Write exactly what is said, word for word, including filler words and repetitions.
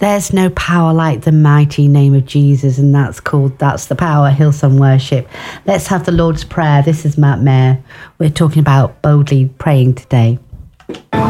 There's no power like the mighty name of Jesus, and that's called, that's the power, Hillsong Worship. Let's have the Lord's Prayer. This is Matt Mayer. We're talking about boldly praying today.